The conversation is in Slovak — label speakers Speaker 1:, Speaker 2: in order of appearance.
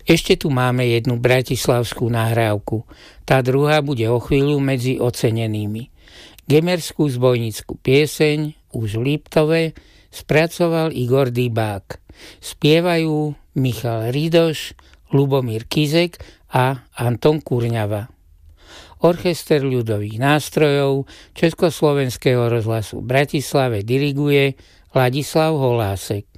Speaker 1: Ešte tu máme jednu bratislavskú nahrávku. Tá druhá bude o chvíľu medzi ocenenými. Gemerskú zbojnickú pieseň Už v Liptove spracoval Igor Dybák. Spievajú Michal Ridoš, Lubomír Kizek a Anton Kurňava. Orchester ľudových nástrojov Československého rozhlasu v Bratislave diriguje Ladislav Holásek.